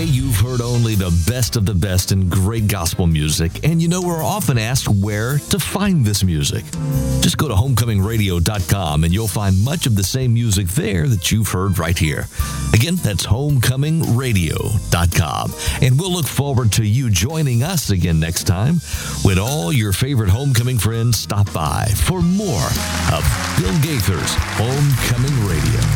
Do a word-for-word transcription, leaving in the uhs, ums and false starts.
Today, you've heard only the best of the best in great gospel music, and you know we're often asked where to find this music. Just go to homecoming radio dot com and you'll find much of the same music there that you've heard right here. Again, that's homecoming radio dot com. And we'll look forward to you joining us again next time when all your favorite homecoming friends stop by for more of Bill Gaither's Homecoming Radio.